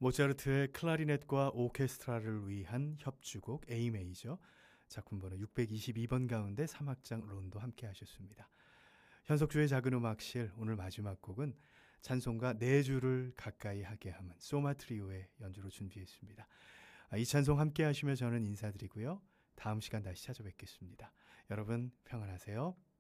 모차르트의 클라리넷과 오케스트라를 위한 협주곡 A 메이저 작품 번호 622번 가운데 3악장 론도 함께 하셨습니다. 현석주의 작은 음악실 오늘 마지막 곡은 찬송가 네 줄을 가까이 하게 함은 소마 트리오의 연주로 준비했습니다. 이 찬송 함께 하시며 저는 인사드리고요. 다음 시간 다시 찾아뵙겠습니다. 여러분 평안하세요.